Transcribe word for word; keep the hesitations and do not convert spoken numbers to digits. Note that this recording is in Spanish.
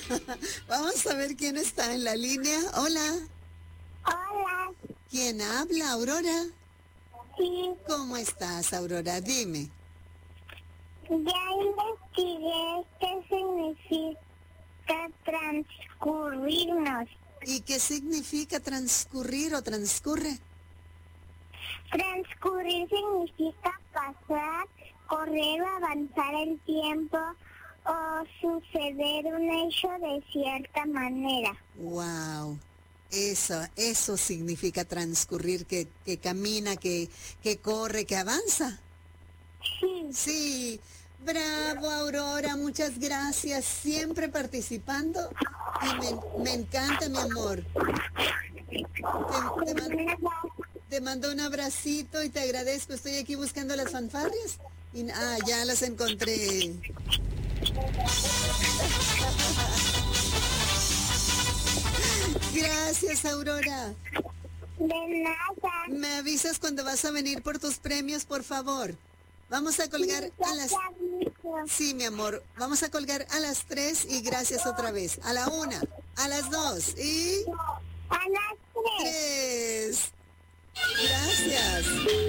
Vamos a ver quién está en la línea. Hola. Hola, ¿Quién habla, Aurora? sí, ¿Cómo estás, Aurora? Dime. ya investigué qué significa transcurrirnos. ¿Y qué significa transcurrir o transcurre? Transcurrir significa pasar, correr o avanzar el tiempo o suceder un hecho de cierta manera. Wow. Eso, eso significa transcurrir, que, que camina, que, que corre, que avanza. Sí, Sí, bravo Aurora, muchas gracias, siempre participando y me, me encanta, mi amor. Te, te man- te mando un abracito y te agradezco, estoy aquí buscando las fanfarrias y ah, ya las encontré. Gracias, Aurora. de nada. Me avisas cuando vas a venir por tus premios, por favor. Vamos a colgar Ya a las... te aviso. Sí, mi amor, vamos a colgar a las tres y gracias otra vez. A la una, a las dos y A las tres. tres. Gracias.